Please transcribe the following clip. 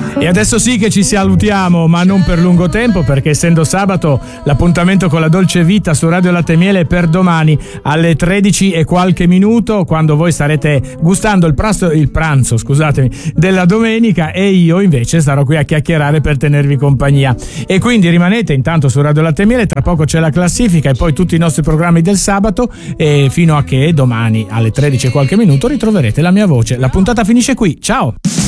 E adesso sì che ci salutiamo, ma non per lungo tempo, perché essendo sabato l'appuntamento con la Dolce Vita su Radio Latte e Miele è per domani alle 13 e qualche minuto, quando voi starete gustando il pranzo, scusatemi, della domenica, e io invece sarò qui a chiacchierare per tenervi compagnia. E quindi rimanete intanto su Radio Latte e Miele, tra poco c'è la classifica e poi tutti i nostri programmi del sabato, e fino a che domani alle 13 e qualche minuto ritroverete la mia voce. La puntata finisce qui, ciao!